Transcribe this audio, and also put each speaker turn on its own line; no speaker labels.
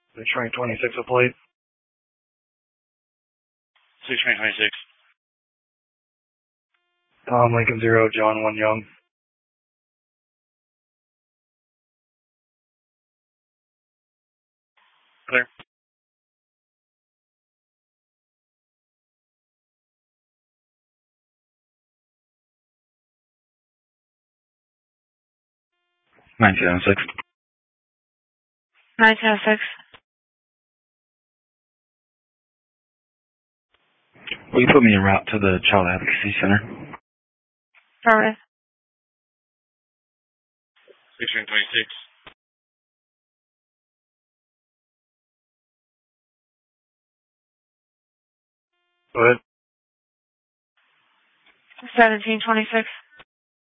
The train 26 a plate.
6 train 26.
Tom Lincoln 0, John 1 Young.
Clear.
$19.06.
1906.
Will you put me en route to the Child Advocacy Center?
Affirmative.
6 train 26.
Go ahead.
1726.